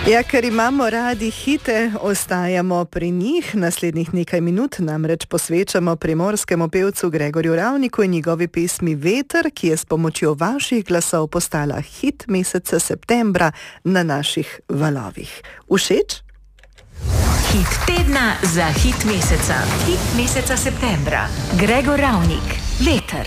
Ja, ker imamo radi hite, ostajamo pri njih. Naslednjih nekaj minut namreč posvečamo primorskemu pevcu Gregorju Ravniku in njegovi pesmi Veter, ki je s pomočjo vaših glasov postala hit meseca septembra na naših valovih. Všeč? Hit tedna za hit meseca. Hit meseca septembra. Gregor Ravnik, Veter.